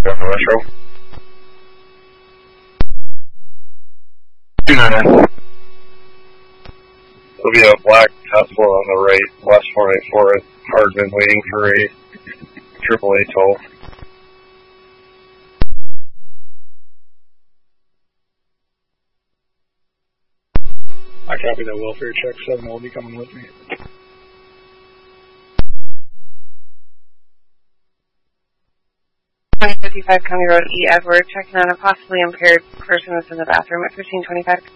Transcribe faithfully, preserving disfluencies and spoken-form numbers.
Metro. two nine nine. There'll be a black Tesla on the right, west four eight four at Hardman, waiting for a triple A toll. I copy that welfare check. seven will be coming with me. fifty-five County Road E. Edward, checking on a possibly impaired person that's in the bathroom at fifteen twenty-five.